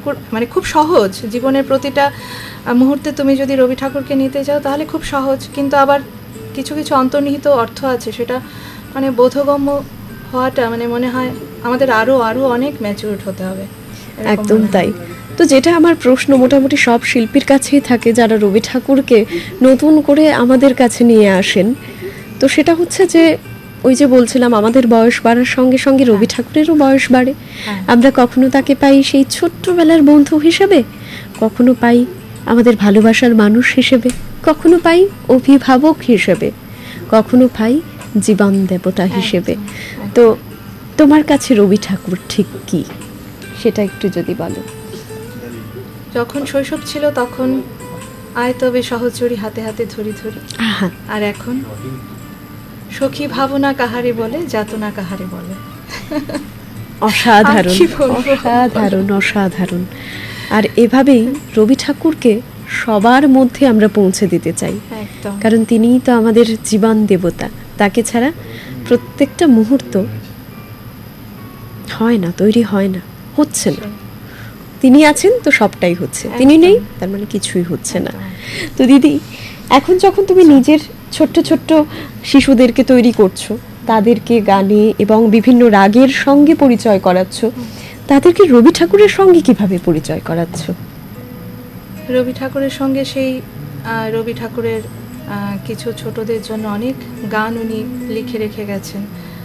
ঠাকুর মানে খুব সহজ, জীবনের প্রতিটা মুহূর্তে তুমি যদি রবি ঠাকুরকে নিতে যাও তাহলে খুব সহজ, কিন্তু আবার কিছু কিছু অন্তর্নিহিত অর্থ আছে, সেটা মানে বোধগম্য হওয়াটা মানে মনে হয় আমাদের আরও অনেক ম্যাচিউরড হতে হবে। একদম তাই। তো যেটা আমার প্রশ্ন মোটামুটি সব শিল্পীর কাছেই থাকে যারা রবি ঠাকুরকে নতুন করে আমাদের কাছে নিয়ে আসেন, তো সেটা হচ্ছে যে ওই যে বলছিলাম আমাদের বয়স বাড়ার সঙ্গে সঙ্গে রবি ঠাকুরেরও বয়স বাড়ে। আমরা কখনো তাকে পাই সেই ছোট্টবেলার বন্ধু হিসেবে, কখনো পাই আমাদের ভালোবাসার মানুষ হিসেবে, কখনো পাই অভিভাবক হিসেবে, কখনো পাই জীবন দেবতা হিসেবে। তো তোমার কাছে রবি ঠাকুর ঠিক কি সেটা একটু যদি বলো। যখন শৈশব ছিল তখন আয় তবে সহচরী হাতে হাতে ধরি ধরি, আর এখন সখী ভাবনা কাহারে বলে যাতনা কাহারে বলে। অসাধারণ অসাধারণ অসাধারণ। আর এভাবেই রবি ঠাকুরকে সবার মধ্যে আমরা পৌঁছে দিতে চাই, কারণ তিনিই তো আমাদের জীবন দেবতা। তাকে ছাড়া প্রত্যেকটা মুহূর্ত হয় না, তৈরি হয় না, হচ্ছে না। তিনি আছেন তো সবটাই হচ্ছে, তিনি নেই তার মানে কিছুই হচ্ছে না। তো দিদি, এখন যখন তুমি নিজের ছোট্ট ছোট্ট শিশুদেরকে তৈরি করছো, তাদেরকে গানে এবং বিভিন্ন রাগের সঙ্গে পরিচয় করাচ্ছ, তাদেরকে রবি ঠাকুরের সঙ্গে কিভাবে পরিচয় করাচ্ছ? রবি ঠাকুরের সঙ্গে সেই রবি ঠাকুরের কিছু ছোটদের জন্য অনেক গান উনি লিখে রেখে গেছেন।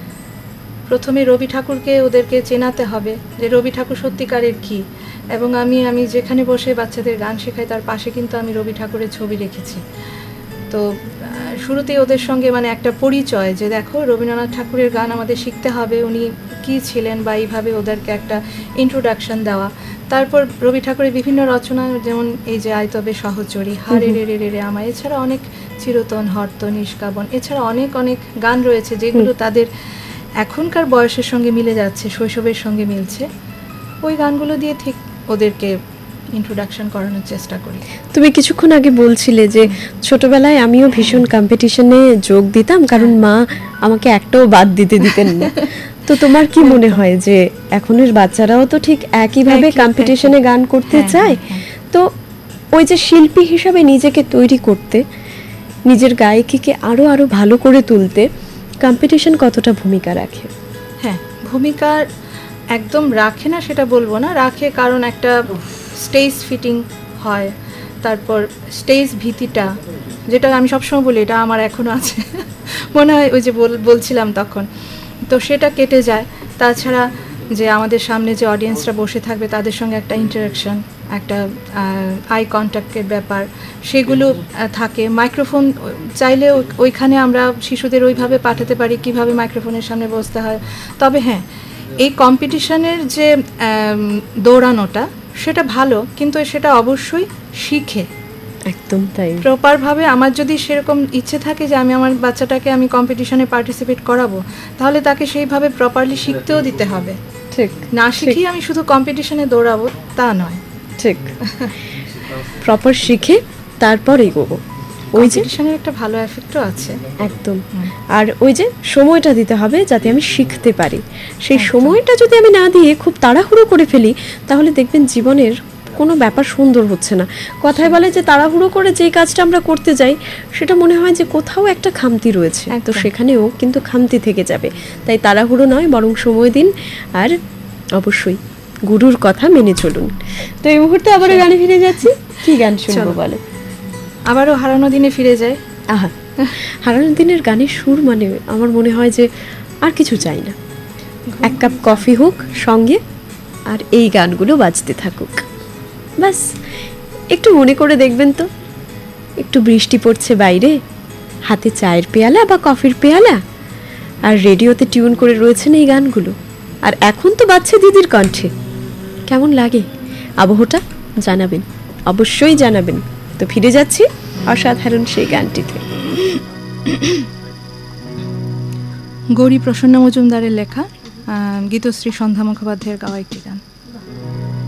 প্রথমে রবি ঠাকুরকে ওদেরকে চেনাতে হবে যে রবি ঠাকুর সত্যিকারের কী, এবং আমি যেখানে বসে বাচ্চাদের গান শেখাই তার পাশে কিন্তু আমি রবি ঠাকুরের ছবি রেখেছি। তো শুরুতেই ওদের সঙ্গে মানে একটা পরিচয় যে দেখো রবীন্দ্রনাথ ঠাকুরের গান আমাদের শিখতে হবে, উনি কী ছিলেন, বা এইভাবে ওদেরকে একটা ইন্ট্রোডাকশন দেওয়া। তারপর রবি ঠাকুরের বিভিন্ন রচনা, যেমন এই যে আয় তবে সহচরী, হারে রে রে রে রে আমায়, এছাড়া অনেক চিরতন, হর্ত, নিষ্কাবন, এছাড়া অনেক অনেক গান রয়েছে যেগুলো তাদের এখনকার বয়সের সঙ্গে মিলে যাচ্ছে, শৈশবের সঙ্গে মিলছে। ওই গানগুলো দিয়ে ঠিক ওদেরকে ইন্ট্রোডাকশন করানোর চেষ্টা করি। তুমি কিছুক্ষণ আগে বলছিলে যে ছোটবেলায় আমিও ভীষণ কম্পিটিশনে যোগ দিতাম, কারণ মা আমাকে একটাও বাদ দিতে দিতেন না। তো তোমার কি মনে হয় যে এখনের বাচ্চারাও তো ঠিক একইভাবে কম্পিটিশনে গান করতে চায়? তো ওই যে শিল্পী হিসাবে নিজেকে তৈরি করতে, নিজের গায়িকাকে আরো আরো ভালো করে তুলতে কম্পিটিশন কতটা ভূমিকা রাখে? হ্যাঁ, ভূমিকা একদম রাখে না সেটা বলবো না, রাখে, কারণ একটা স্টেজ ফিটিং হয়, তারপর স্টেজ ভীতিটা, যেটা আমি সবসময় বলি এটা আমার এখনও আছে মনে হয় ওই যে বলছিলাম তখন, তো সেটা কেটে যায়। তাছাড়া যে আমাদের সামনে যে অডিয়েন্সরা বসে থাকবে তাদের সঙ্গে একটা ইন্টারাকশন, একটা আই কন্ট্যাক্টের ব্যাপার, সেগুলো থাকে। মাইক্রোফোন চাইলে ওইখানে আমরা শিশুদের ওইভাবে পাঠাতে পারি কিভাবে মাইক্রোফোনের সামনে বসতে হয়। তবে হ্যাঁ, এই কম্পিটিশনের যে দৌড়ানোটা সেটা ভালো, কিন্তু সেটা অবশ্যই শিখে, একদম তাই, প্রপারভাবে। আমার যদি সেরকম ইচ্ছে থাকে যে আমি আমার বাচ্চাটাকে আমি কম্পিটিশনে পার্টিসিপেট করাবো, তাহলে তাকে সেইভাবে প্রপারলি শিখতেও দিতে হবে। ঠিক, না শিখেই আমি শুধু কম্পিটিশনে দৌড়াবো তা নয়। ঠিক, প্রপার শিখে তারপর এগোবো। ওই যে কম্পিটিশনের একটা ভালো এফেক্টও আছে। একদম। আর ওই যে সময়টা দিতে হবে যাতে আমি শিখতে পারি, সেই সময়টা যদি আমি না দিয়ে খুব তাড়াহুড়ো করে ফেলি তাহলে দেখবেন জীবনের কোনো ব্যাপার সুন্দর হচ্ছে না। কথায় বলে যে তাড়াহুড়ো করে যেই কাজটা আমরা করতে যাই সেটা মনে হয় যে কোথাও একটা খামতি রয়েছে, তো সেখানেও কিন্তু খামতি থেকে যাবে। তাই তাড়াহুড়ো নয়, বরং সময় দিন, আর অবশ্যই গুরুর কথা মেনে চলুন। তো এই মুহূর্তে আবারও গানে ফিরে যাচ্ছি। কি গান শুনবো বলো? আবারও হারানো দিনে ফিরে যায়। আহা, হারানো দিনের গানের সুর মানে আমার মনে হয় যে আর কিছু চাই না, এক কাপ কফি হোক সঙ্গে, আর এই গানগুলো বাজতে থাকুক, বাস। একটু মনে করে দেখবেন তো, একটু বৃষ্টি পড়ছে বাইরে, হাতে চায়ের পেয়ালা বা কফির পেয়ালা, আর রেডিওতে টিউন করে রয়েছেন এই গানগুলো, আর এখন তো বাজছে দিদির কণ্ঠে। কেমন লাগে আবহটা জানাবেন, অবশ্যই জানাবেন। তো ফিরে যাচ্ছি অসাধারণ সেই গানটিতে। গৌরী প্রসন্ন মজুমদারের লেখা, গীতশ্রী সন্ধ্যা মুখোপাধ্যায়ের গাওয়া একটি গান।